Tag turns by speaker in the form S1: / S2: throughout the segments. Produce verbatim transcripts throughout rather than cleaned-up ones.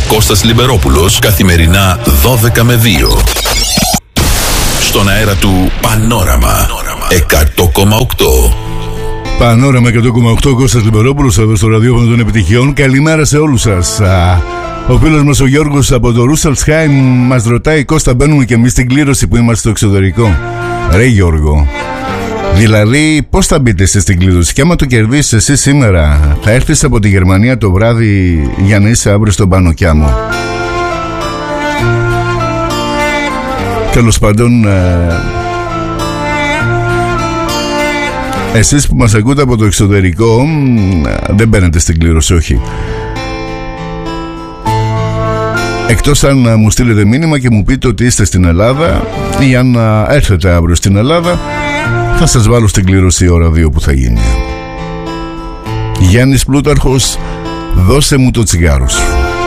S1: Κώστας Λιμπερόπουλος, καθημερινά δώδεκα με δύο. Στον αέρα του Πανόραμα εκατό κόμμα οκτώ.
S2: Πανόραμα εκατό κόμμα οκτώ, Κώστας Λιμπερόπουλος εδώ στο ραδιόφωνο των επιτυχιών. Καλημέρα σε όλους σας. Ο φίλος μας ο Γιώργος από το Ρούσαλσχάιμ μας ρωτάει, Κώστα, μπαίνουμε και εμείς στην κλήρωση που είμαστε στο εξωτερικό? Ρε Γιώργο, δηλαδή πώς θα μπείτε εσείς στην κλήρωση? Και άμα το κερδίσεις εσύ σήμερα, θα έρθεις από τη Γερμανία το βράδυ για να είσαι αύριο στον Πανοκιάμο? Τέλος πάντων, ε, εσείς που μας ακούτε από το εξωτερικό, δεν μπαίνετε στην κλήρωση, όχι. Εκτός αν μου στείλετε μήνυμα και μου πείτε ότι είστε στην Ελλάδα, ή αν έρθετε αύριο στην Ελλάδα, θα σας βάλω στην κλήρωση ώρα δύο που θα γίνει. Γιάννης Πλούταρχος, δώσε μου το τσιγάρο σου.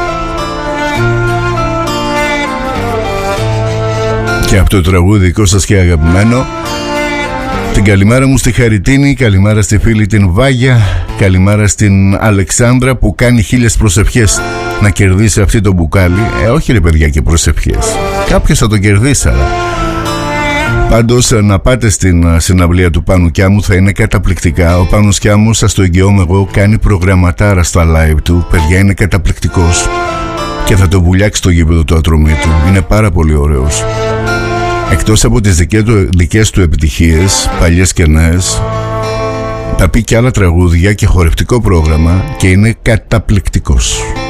S2: Και από το τραγούδι δικό σας και αγαπημένο, την καλημέρα μου στη Χαριτίνη, καλημέρα στη φίλη την Βάγια, καλημέρα στην Αλεξάνδρα που κάνει χίλιες προσευχές να κερδίσει αυτή το μπουκάλι. Ε, όχι ρε παιδιά και προσευχές, κάποιος θα το κερδίσει, αλλά πάντως να πάτε στην συναυλία του Πάνου Κιάμου, θα είναι καταπληκτικά. Ο Πάνος Κιάμου, σας το εγγυώμαι εγώ, κάνει προγραμματάρα στα live του. Παιδιά, είναι καταπληκτικός και θα το βουλιάξει το γήπεδο του ατρωμί του. Είναι πάρα πολύ ωραίος. Εκτός από τις δικές του, δικές του επιτυχίες, παλιές και νέες, θα πει και άλλα τραγούδια και χορευτικό πρόγραμμα και είναι καταπληκτικός.